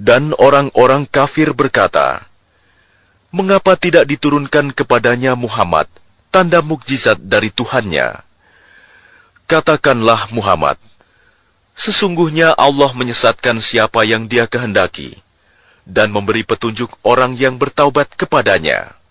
Dan orang-orang kafir berkata, "Mengapa tidak diturunkan kepadanya Muhammad tanda mukjizat dari Tuhannya?" Katakanlah Muhammad, sesungguhnya Allah menyesatkan siapa yang Dia kehendaki, dan memberi petunjuk orang yang bertaubat kepadanya.